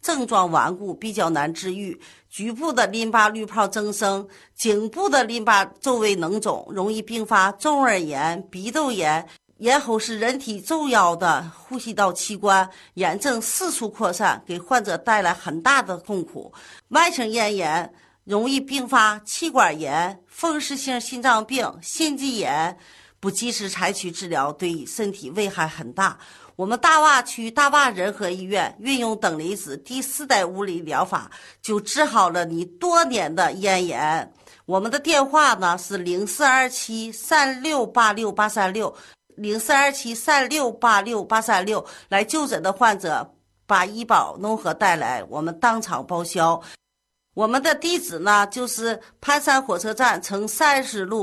症状顽固，比较难治愈。局部的淋巴滤泡增生，颈部的淋巴周围脓肿，容易并发中耳炎、鼻窦炎。咽喉是人体重要的呼吸道器官，炎症四处扩散，给患者带来很大的痛苦。慢性咽炎容易并发气管炎、风湿性心脏病、心肌炎，不及时采取治疗，对身体危害很大。我们大洼区大洼仁和医院运用等离子第4代物理疗法，就治好了你多年的咽炎。我们的电话呢是0427-3686836，0427-3686836，来就诊的患者把医保农合带来，我们当场报销。我们的地址呢就是潘山火车站呈30路